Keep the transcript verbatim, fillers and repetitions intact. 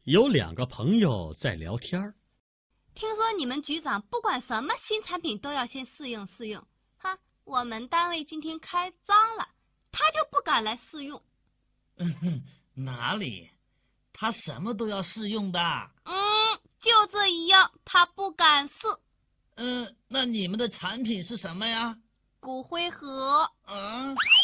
有两个朋友在聊天儿。 听说你们局长不管什么新产品都要先试用试用，哈，我们单位今天开张了，他就不敢来试用。 嗯哼，哪里？他什么都要试用的。 嗯，就这一样，他不敢试。 嗯，那你们的产品是什么呀？ 骨灰盒。 嗯。